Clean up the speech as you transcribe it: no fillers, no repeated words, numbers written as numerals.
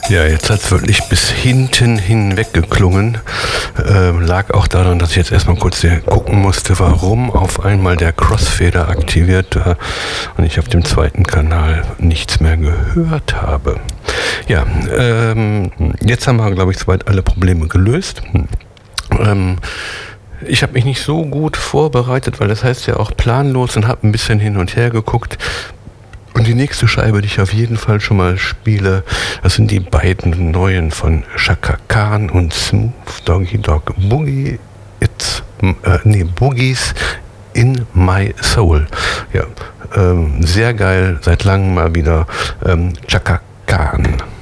Ja, jetzt hat es wirklich bis hinten hinweg geklungen. Lag auch daran, dass ich jetzt erstmal kurz gucken musste, warum auf einmal der Crossfader aktiviert war und ich auf dem zweiten Kanal nichts mehr gehört habe. Ja, jetzt haben wir, glaube ich, soweit alle Probleme gelöst. Ich habe mich nicht so gut vorbereitet, weil das heißt ja auch planlos, und habe ein bisschen hin und her geguckt. Und die nächste Scheibe, die ich auf jeden Fall schon mal spiele, das sind die beiden neuen von Chaka Khan und Smooth Doggy Dog. Boogies in My Soul. Ja, sehr geil, seit langem mal wieder Chaka Khan.